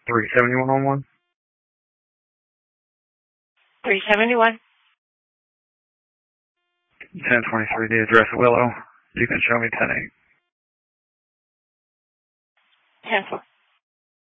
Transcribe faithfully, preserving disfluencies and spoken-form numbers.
three seventy-one on one. three seventy-one. ten twenty-three, the address Willow. You can show me ten eight. ten four.